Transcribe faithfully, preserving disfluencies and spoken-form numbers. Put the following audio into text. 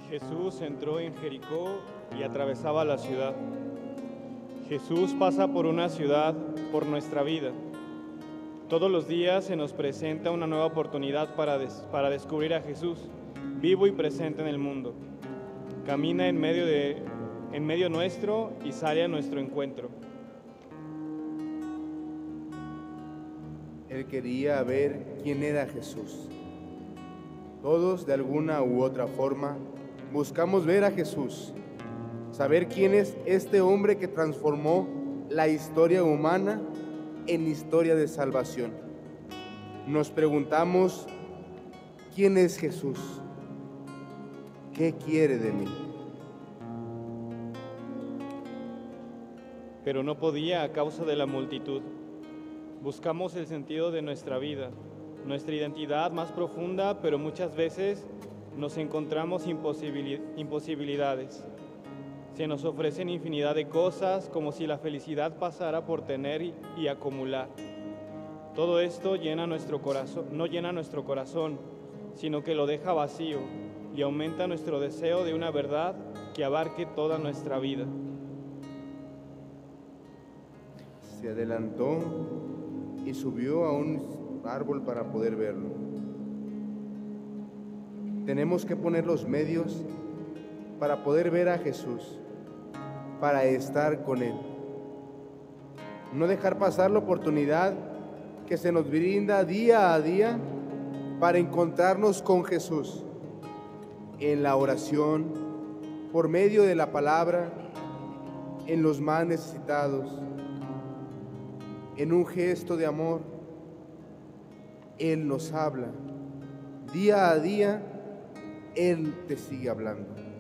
Jesús entró en Jericó y atravesaba la ciudad. Jesús pasa por una ciudad, por nuestra vida. Todos los días se nos presenta una nueva oportunidad para, des- para descubrir a Jesús, vivo y presente en el mundo. Camina en medio, de, en medio nuestro y sale a nuestro encuentro. Él quería ver quién era Jesús. Todos, de alguna u otra forma, buscamos ver a Jesús, saber quién es este hombre que transformó la historia humana en historia de salvación. Nos preguntamos, ¿quién es Jesús? ¿Qué quiere de mí? Pero no podía a causa de la multitud. Buscamos el sentido de nuestra vida, nuestra identidad más profunda, pero muchas veces nos encontramos imposibili- imposibilidades. Se nos ofrecen infinidad de cosas como si la felicidad pasara por tener y, y acumular. Todo esto llena nuestro corazón, no llena nuestro corazón, sino que lo deja vacío y aumenta nuestro deseo de una verdad que abarque toda nuestra vida. Se adelantó y subió a un árbol para poder verlo. Tenemos que poner los medios para poder ver a Jesús, para estar con Él. No dejar pasar la oportunidad que se nos brinda día a día para encontrarnos con Jesús en la oración, por medio de la palabra, en los más necesitados, en un gesto de amor. Él nos habla. Día a día, Él te sigue hablando.